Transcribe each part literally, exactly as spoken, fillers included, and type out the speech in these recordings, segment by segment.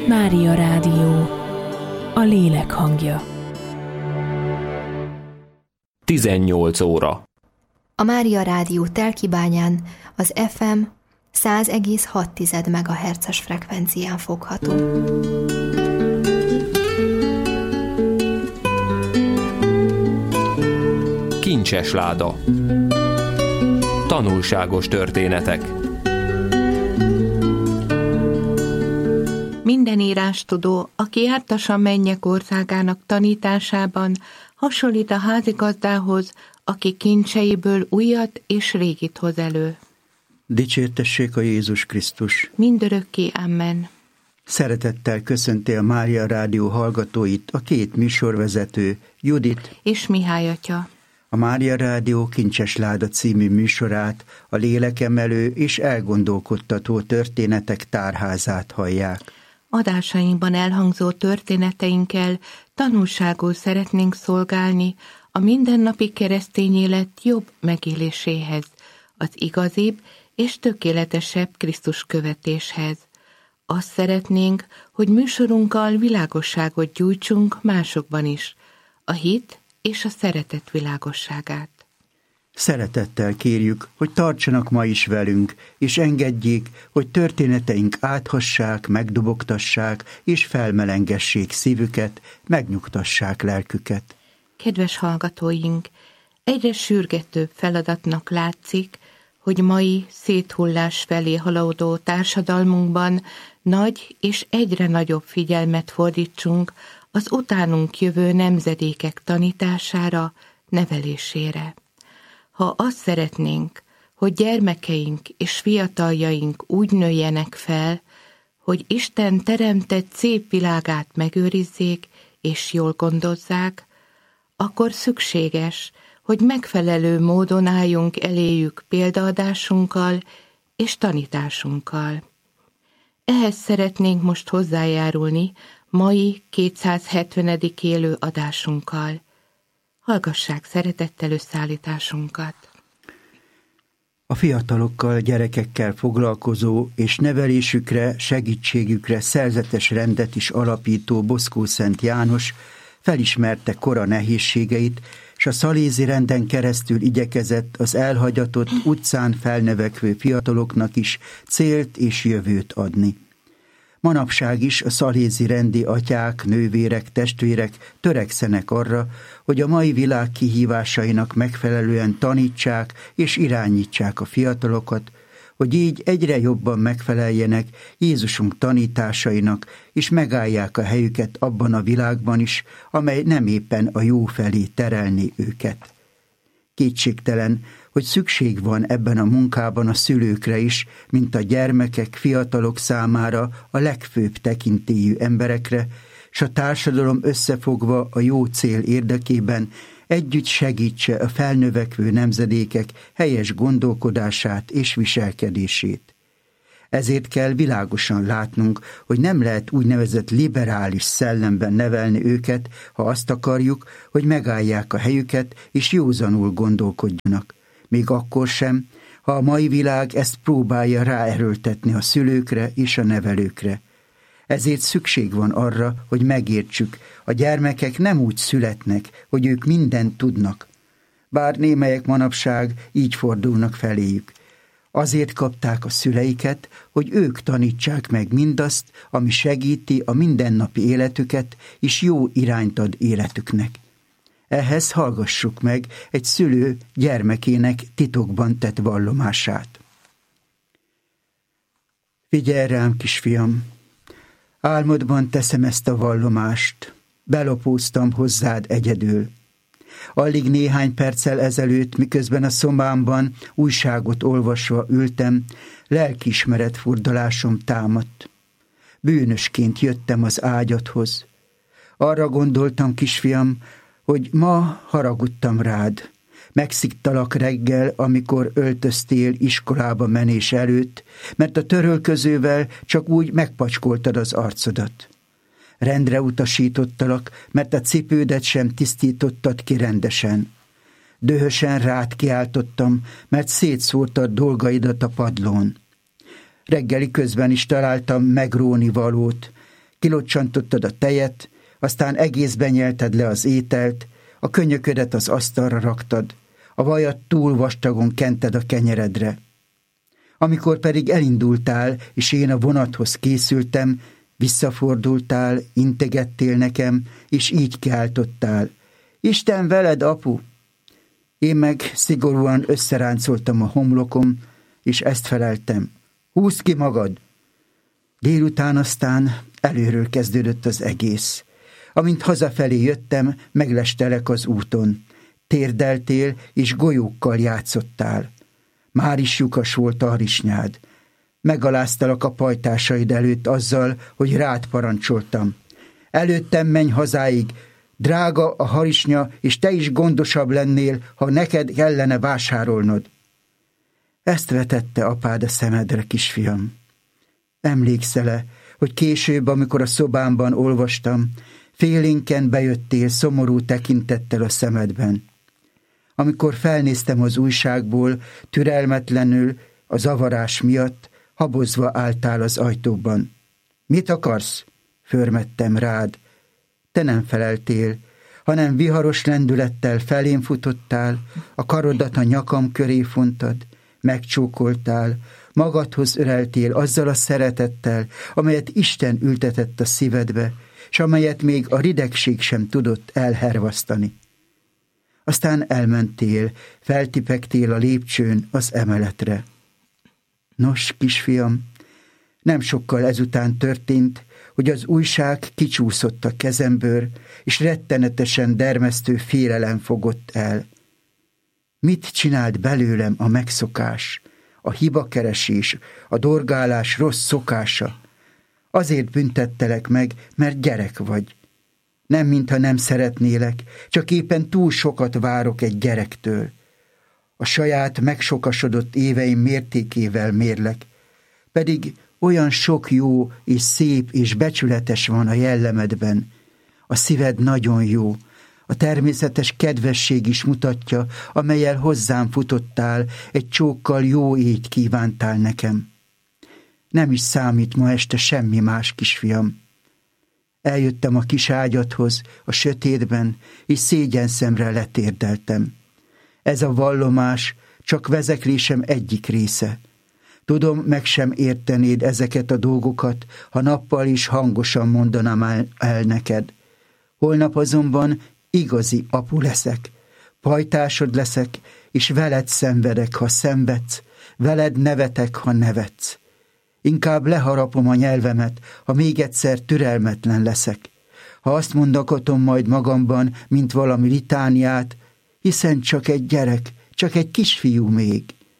Mária Rádió, a lélek hangja. tizennyolc óra. A Mária Rádió Telkibányán az ef em száz egész hat megahertzes frekvencián fogható. Kincses láda. Tanulságos történetek. Minden írástudó, aki jártasan mennyek országának tanításában, hasonlít a házigazdához, aki kincseiből újat és régit hoz elő. Dicsértessék a Jézus Krisztus! Mindörökké, amen. Szeretettel köszönti a Mária Rádió hallgatóit a két műsorvezető, Judit és Mihály atya. A Mária Rádió Kincses Láda című műsorát, a lélekemelő és elgondolkodtató történetek tárházát hallják. Adásainkban elhangzó történeteinkkel tanulságul szeretnénk szolgálni a mindennapi keresztény élet jobb megéléséhez, az igazibb és tökéletesebb Krisztus követéshez. Azt szeretnénk, hogy műsorunkkal világosságot gyújtsunk másokban is, a hit és a szeretet világosságát. Szeretettel kérjük, hogy tartsanak ma is velünk, és engedjék, hogy történeteink áthassák, megdobogtassák, és felmelengessék szívüket, megnyugtassák lelküket. Kedves hallgatóink, egyre sürgetőbb feladatnak látszik, hogy mai széthullás felé haladó társadalmunkban nagy és egyre nagyobb figyelmet fordítsunk az utánunk jövő nemzedékek tanítására, nevelésére. Ha azt szeretnénk, hogy gyermekeink és fiataljaink úgy nőjenek fel, hogy Isten teremtett szép világát megőrizzék és jól gondozzák, akkor szükséges, hogy megfelelő módon álljunk eléjük példaadásunkkal és tanításunkkal. Ehhez szeretnénk most hozzájárulni mai kétszázhetvenedik élő adásunkkal. Hallgassák szeretettel összeállításunkat. A fiatalokkal, gyerekekkel foglalkozó és nevelésükre, segítségükre szerzetes rendet is alapító Boszkó Szent János felismerte kora nehézségeit, s a szalézi renden keresztül igyekezett az elhagyatott, utcán felnövekvő fiataloknak is célt és jövőt adni. Manapság is a szalézi rendi atyák, nővérek, testvérek törekszenek arra, hogy a mai világ kihívásainak megfelelően tanítsák és irányítsák a fiatalokat, hogy így egyre jobban megfeleljenek Jézusunk tanításainak, és megállják a helyüket abban a világban is, amely nem éppen a jó felé terelni őket. Kétségtelen, hogy szükség van ebben a munkában a szülőkre is, mint a gyermekek, fiatalok számára a legfőbb tekintélyű emberekre, s a társadalom összefogva a jó cél érdekében együtt segítse a felnövekvő nemzedékek helyes gondolkodását és viselkedését. Ezért kell világosan látnunk, hogy nem lehet úgynevezett liberális szellemben nevelni őket, ha azt akarjuk, hogy megállják a helyüket és józanul gondolkodjanak. Még akkor sem, ha a mai világ ezt próbálja ráerőltetni a szülőkre és a nevelőkre. Ezért szükség van arra, hogy megértsük, a gyermekek nem úgy születnek, hogy ők mindent tudnak. Bár némelyek manapság így fordulnak feléjük. Azért kapták a szüleiket, hogy ők tanítsák meg mindazt, ami segíti a mindennapi életüket, és jó irányt ad életüknek. Ehhez hallgassuk meg egy szülő gyermekének titokban tett vallomását. Figyelj rám, kisfiam! Álmodban teszem ezt a vallomást. Belopóztam hozzád egyedül. Alig néhány perccel ezelőtt, miközben a szobámban újságot olvasva ültem, lelkiismeret furdalásom támadt. Bűnösként jöttem az ágyadhoz. Arra gondoltam, kisfiam, hogy ma haragudtam rád. Megsziktalak reggel, amikor öltöztél iskolába menés előtt, mert a törölközővel csak úgy megpacskoltad az arcodat. Rendre utasítottalak, mert a cipődet sem tisztítottad ki rendesen. Dühösen rád kiáltottam, mert szétszórtad dolgaidat a padlón. Reggeli közben is találtam megróni valót. kilocsantottad a tejet, aztán egészben nyelted le az ételt, a könyöködet az asztalra raktad, a vajat túl vastagon kented a kenyeredre. Amikor pedig elindultál, és én a vonathoz készültem, visszafordultál, integettél nekem, és így kiáltottál: Isten veled, apu! Én meg szigorúan összeráncoltam a homlokom, és ezt feleltem: Húzd ki magad! Délután aztán előről kezdődött az egész. Amint hazafelé jöttem, meglestelek az úton. Térdeltél, és golyókkal játszottál. Már is lyukas volt a harisnyád. Megaláztalak a pajtásaid előtt azzal, hogy rád parancsoltam. Előttem menj hazáig, drága a harisnya, és te is gondosabb lennél, ha neked kellene vásárolnod. Ezt vetette apád a szemedre, kisfiam. Emlékszel-e, hogy később, amikor a szobámban olvastam, félénken bejöttél szomorú tekintettel a szemedben. Amikor felnéztem az újságból, türelmetlenül, a zavarás miatt, habozva álltál az ajtóban. Mit akarsz? Förmettem rád. Te nem feleltél, hanem viharos lendülettel felém futottál, a karodat a nyakam köré fontad, megcsókoltál, magadhoz öleltél azzal a szeretettel, amelyet Isten ültetett a szívedbe, s amelyet még a ridegség sem tudott elhervasztani. Aztán elmentél, feltipegtél a lépcsőn az emeletre. Nos, kisfiam, nem sokkal ezután történt, hogy az újság kicsúszott a kezemből, és rettenetesen dermesztő félelem fogott el. Mit csinált belőlem a megszokás, a hibakeresés, a dorgálás rossz szokása? Azért büntettelek meg, mert gyerek vagy. Nem mintha nem szeretnélek, csak éppen túl sokat várok egy gyerektől. A saját megsokasodott éveim mértékével mérlek, pedig olyan sok jó és szép és becsületes van a jellemedben. A szíved nagyon jó, a természetes kedvesség is mutatja, amellyel hozzám futottál, egy csókkal jó éjt kívántál nekem. Nem is számít ma este semmi más, kisfiam. Eljöttem a kis ágyadhoz, a sötétben, és szégyenszemre letérdeltem. Ez a vallomás csak vezeklésem egyik része. Tudom, meg sem értenéd ezeket a dolgokat, ha nappal is hangosan mondanám el, el neked. Holnap azonban igazi apu leszek, pajtásod leszek, és veled szenvedek, ha szenvedsz, veled nevetek, ha nevetsz. Inkább leharapom a nyelvemet, ha még egyszer türelmetlen leszek. Ha azt mondakotom majd magamban, mint valami litániát, hiszen csak egy gyerek, csak egy kisfiú még.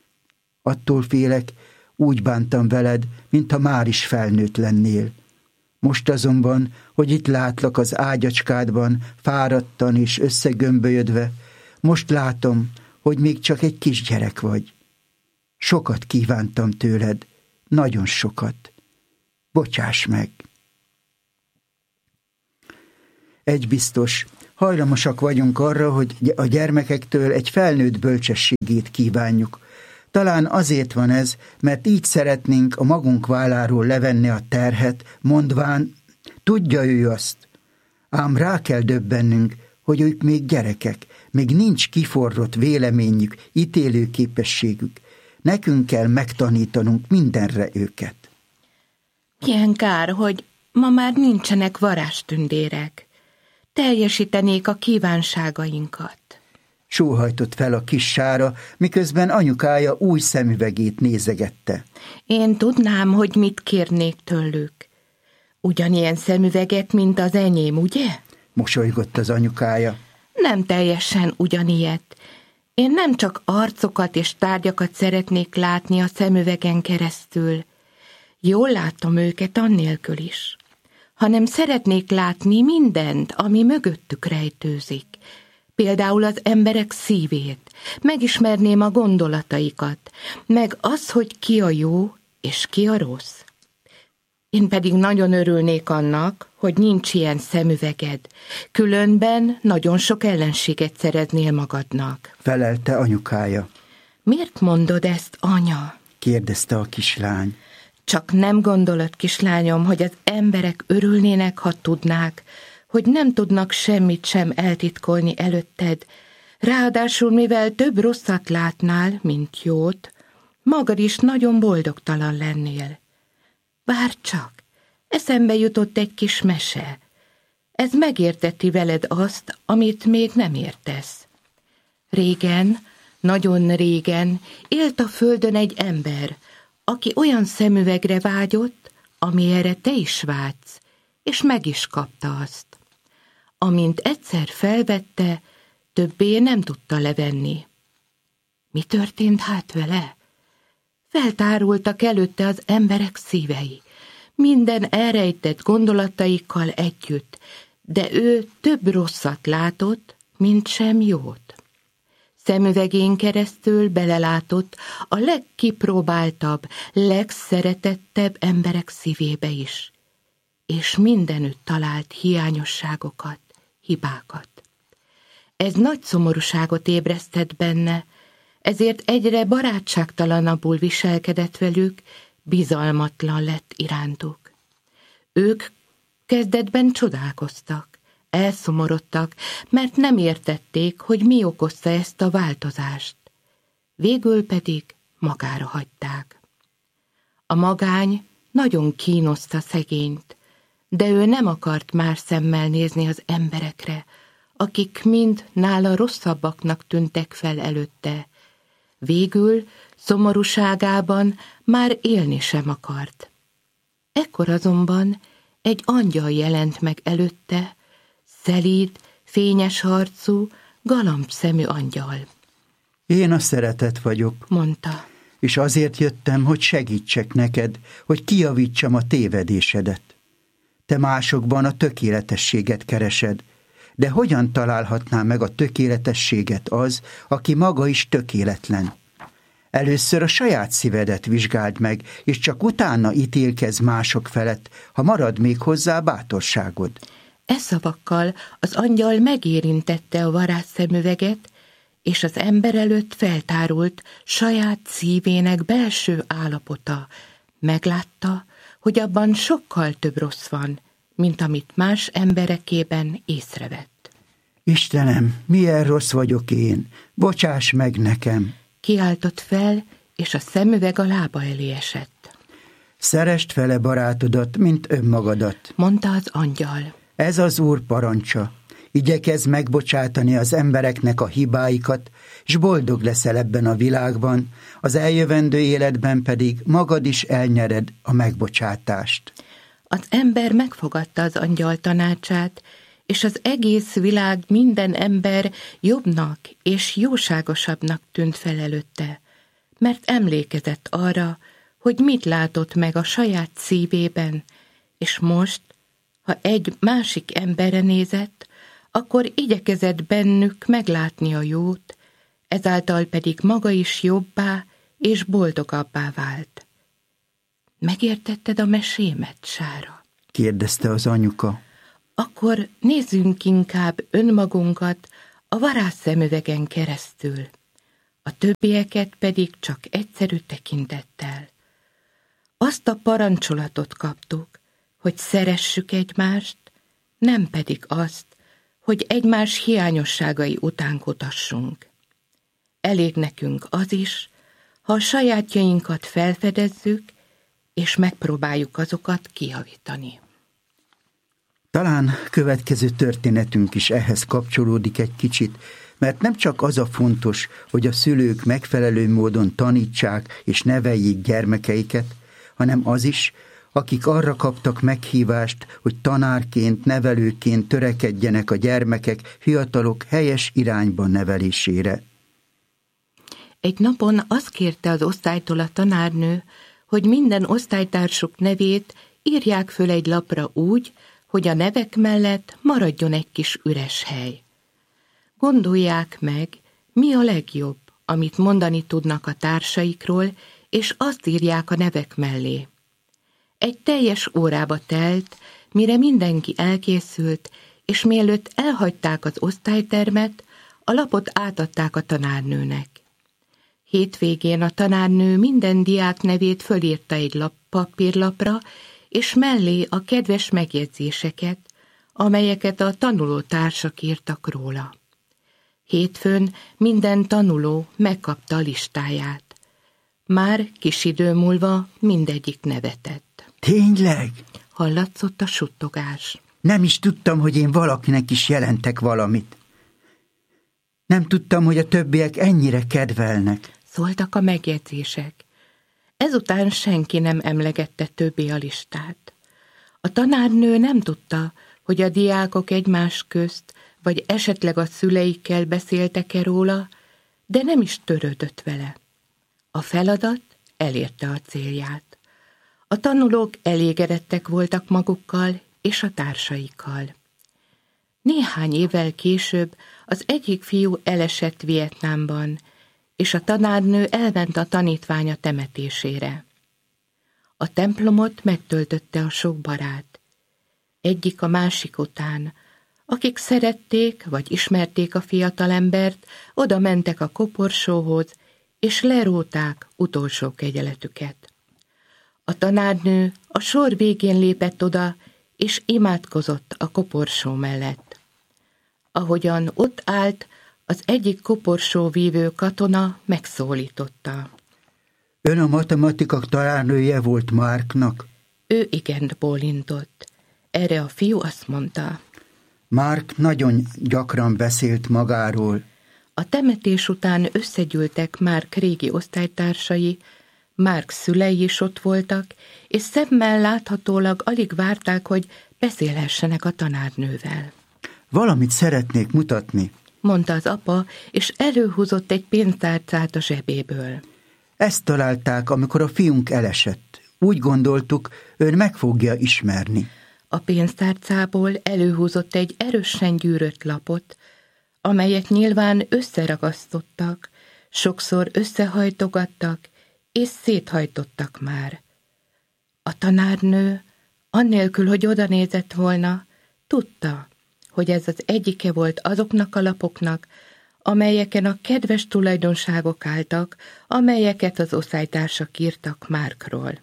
Attól félek, úgy bántam veled, mintha már is felnőtt lennél. Most azonban, hogy itt látlak az ágyacskádban, fáradtan és összegömbölyödve, most látom, hogy még csak egy kisgyerek vagy. Sokat kívántam tőled, nagyon sokat. Bocsáss meg! Egy biztos, hajlamosak vagyunk arra, hogy a gyermekektől egy felnőtt bölcsességét kívánjuk. Talán azért van ez, mert így szeretnénk a magunk válláról levenni a terhet, mondván, tudja ő azt. Ám rá kell döbbennünk, hogy ők még gyerekek, még nincs kiforrott véleményük, ítélőképességük. Nekünk kell megtanítanunk mindenre őket. Milyen kár, hogy ma már nincsenek varázstündérek. Teljesítenék a kívánságainkat. Sóhajtott fel a kis Sára, miközben anyukája új szemüvegét nézegette. Én tudnám, hogy mit kérnék tőlük. Ugyanilyen szemüveget, mint az enyém, ugye? Mosolygott az anyukája. Nem teljesen ugyanilyet. Én nem csak arcokat és tárgyakat szeretnék látni a szemüvegen keresztül. Jól látom őket annélkül is. Hanem szeretnék látni mindent, ami mögöttük rejtőzik. Például az emberek szívét, megismerném a gondolataikat, meg az, hogy ki a jó és ki a rossz. Én pedig nagyon örülnék annak, hogy nincs ilyen szemüveged, különben nagyon sok ellenséget szereznél magadnak. Felelte anyukája. Miért mondod ezt, anya? Kérdezte a kislány. Csak nem gondolod, kislányom, hogy az emberek örülnének, ha tudnák, hogy nem tudnak semmit sem eltitkolni előtted, ráadásul mivel több rosszat látnál, mint jót, magad is nagyon boldogtalan lennél. Várj csak, eszembe jutott egy kis mese. Ez megérteti veled azt, amit még nem értesz. Régen, nagyon régen élt a földön egy ember, aki olyan szemüvegre vágyott, amilyenre te is vágysz, és meg is kapta azt. Amint egyszer felvette, többé nem tudta levenni. Mi történt hát vele? Feltárultak előtte az emberek szívei, minden elrejtett gondolataikkal együtt, de ő több rosszat látott, mint sem jót. Szemüvegén keresztül belelátott a legkipróbáltabb, legszeretettebb emberek szívébe is, és mindenütt talált hiányosságokat, hibákat. Ez nagy szomorúságot ébresztett benne, ezért egyre barátságtalanabbul viselkedett velük, bizalmatlan lett irántuk. Ők kezdetben csodálkoztak, elszomorodtak, mert nem értették, hogy mi okozta ezt a változást. Végül pedig magára hagyták. A magány nagyon kínoszta szegényt, de ő nem akart más szemmel nézni az emberekre, akik mind nála rosszabbaknak tűntek fel előtte. Végül szomorúságában már élni sem akart. Ekkor azonban egy angyal jelent meg előtte, szelíd, fényes arcú, galambszemű angyal. Én a szeretet vagyok, mondta, és azért jöttem, hogy segítsek neked, hogy kijavítsam a tévedésedet. Te másokban a tökéletességet keresed, de hogyan találhatná meg a tökéletességet az, aki maga is tökéletlen? Először a saját szívedet vizsgáld meg, és csak utána ítélkezz mások felett, ha marad még hozzá bátorságod. E szavakkal az angyal megérintette a varázsszemüveget, és az ember előtt feltárult saját szívének belső állapota. Meglátta, hogy abban sokkal több rossz van, mint amit más emberekében észrevett. Istenem, milyen rossz vagyok én, bocsáss meg nekem! Kiáltott fel, és a szemüveg a lába elé esett. Szeresd fele barátodat, mint önmagadat, mondta az angyal. Ez az Úr parancsa. Igyekezz megbocsátani az embereknek a hibáikat, és boldog leszel ebben a világban, az eljövendő életben pedig magad is elnyered a megbocsátást. Az ember megfogadta az angyal tanácsát, és az egész világ minden ember jobbnak és jóságosabbnak tűnt fel előtte, mert emlékezett arra, hogy mit látott meg a saját szívében, és most, ha egy másik emberre nézett, akkor igyekezett bennük meglátni a jót, ezáltal pedig maga is jobbá és boldogabbá vált. Megértetted a mesémet, Sára? Kérdezte az anyuka. Akkor nézzünk inkább önmagunkat a varázsszemüvegen keresztül, a többieket pedig csak egyszerű tekintettel. Azt a parancsolatot kaptuk, hogy szeressük egymást, nem pedig azt, hogy egymás hiányosságai után kutassunk. Elég nekünk az is, ha a sajátjainkat felfedezzük, és megpróbáljuk azokat kijavítani. Talán következő történetünk is ehhez kapcsolódik egy kicsit, mert nem csak az a fontos, hogy a szülők megfelelő módon tanítsák és neveljék gyermekeiket, hanem az is, akik arra kaptak meghívást, hogy tanárként, nevelőként törekedjenek a gyermekek, fiatalok helyes irányban nevelésére. Egy napon azt kérte az osztálytól a tanárnő, hogy minden osztálytársuk nevét írják föl egy lapra úgy, hogy a nevek mellett maradjon egy kis üres hely. Gondolják meg, mi a legjobb, amit mondani tudnak a társaikról, és azt írják a nevek mellé. Egy teljes órába telt, mire mindenki elkészült, és mielőtt elhagyták az osztálytermet, a lapot átadták a tanárnőnek. Hétvégén a tanárnő minden diák nevét fölírta egy lap, papírlapra, és mellé a kedves megjegyzéseket, amelyeket a tanulótársak írtak róla. Hétfőn minden tanuló megkapta a listáját. Már kis idő múlva mindegyik nevetett. Tényleg? Hallatszott a suttogás. Nem is tudtam, hogy én valakinek is jelentek valamit. Nem tudtam, hogy a többiek ennyire kedvelnek. Szóltak a megjegyzések. Ezután senki nem emlegette többé a listát. A tanárnő nem tudta, hogy a diákok egymás közt, vagy esetleg a szüleikkel beszéltek-e róla, de nem is törődött vele. A feladat elérte a célját. A tanulók elégedettek voltak magukkal és a társaikkal. Néhány évvel később az egyik fiú elesett Vietnámban, és a tanárnő elment a tanítványa temetésére. A templomot megtöltötte a sok barát. Egyik a másik után, akik szerették vagy ismerték a fiatalembert, oda mentek a koporsóhoz, és leróták utolsó kegyeletüket. A tanárnő a sor végén lépett oda, és imádkozott a koporsó mellett. Ahogyan ott állt, az egyik koporsóvívő katona megszólította. Ön a matematika tanárnője volt Marknak? Ő igent bólintott. Erre a fiú azt mondta. Mark nagyon gyakran beszélt magáról. A temetés után összegyűltek Mark régi osztálytársai, Mark szülei is ott voltak, és szemmel láthatólag alig várták, hogy beszélhessenek a tanárnővel. Valamit szeretnék mutatni, mondta az apa, és előhúzott egy pénztárcát a zsebéből. Ezt találták, amikor a fiunk elesett. Úgy gondoltuk, ön meg fogja ismerni. A pénztárcából előhúzott egy erősen gyűrött lapot, amelyet nyilván összeragasztottak, sokszor összehajtogattak, és széthajtottak már. A tanárnő, annélkül, hogy odanézett volna, tudta, hogy ez az egyike volt azoknak a lapoknak, amelyeken a kedves tulajdonságok álltak, amelyeket az osztálytársak írtak Markról.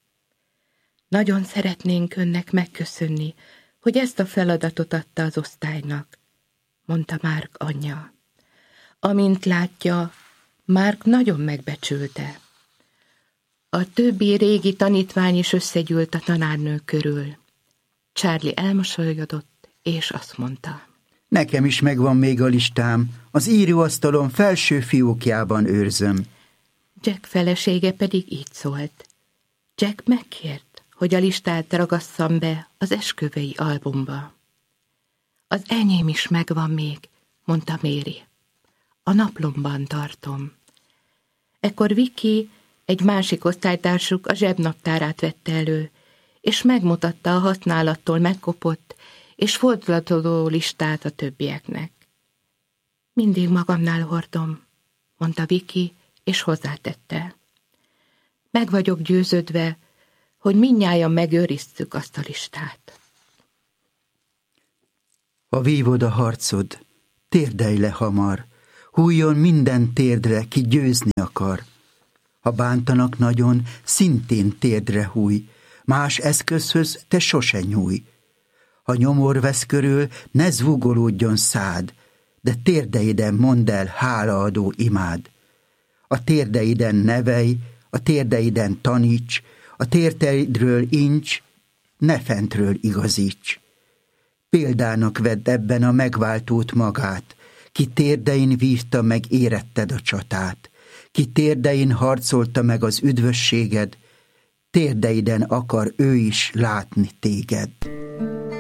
Nagyon szeretnénk önnek megköszönni, hogy ezt a feladatot adta az osztálynak, mondta Mark anyja. Amint látja, Mark nagyon megbecsülte. A többi régi tanítvány is összegyűlt a tanárnő körül. Charlie elmosolyodott, és azt mondta. Nekem is megvan még a listám, az íróasztalon felső fiókjában őrzöm. Jack felesége pedig így szólt. Jack megkért, hogy a listát ragasszam be az esküvői albumba. Az enyém is megvan még, mondta Mary. A naplomban tartom. Ekkor Vicky, egy másik osztálytársuk a zsebnaptárát vette elő, és megmutatta a használattól megkopott és fordulatoló listát a többieknek. Mindig magamnál hordom, mondta Vicky, és hozzátette. Meg vagyok győződve, hogy mindnyájan megőriztük azt a listát. Ha vívod a harcod, térdelj le hamar, hújjon minden térdre, ki győzni akar. Ha bántanak nagyon, szintén térdre húj, más eszközhöz te sose nyújj. Ha nyomor vesz körül, ne zúgolódjon szád, de térdeiden mondd el hálaadó imád. A térdeiden nevelj, a térdeiden taníts, a térdeidről incs, ne fentről igazíts. Példának vedd ebben a megváltót magát, ki térdein vívta meg éretted a csatát, ki térdein harcolta meg az üdvösséged, térdeiden akar ő is látni téged.